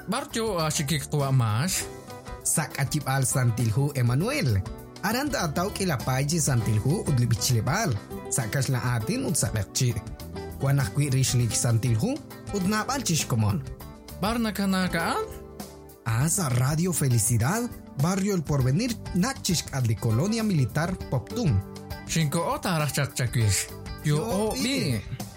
Barjo asikik tua mas. Sak acip al santilhu Emmanuel. Aranda atau kilapaji santilhu udlibichilebal. Sakas la atin ud sakakchi. Kuanak kwi rishlik santilhu udnabal chishkomon. Barna kanakaan? Asa Radio Felicidad, Barrio El Porvenir, Nachishk adli Colonia Militar Poptum. Shinko ota arachak chakwish. Yo o bi.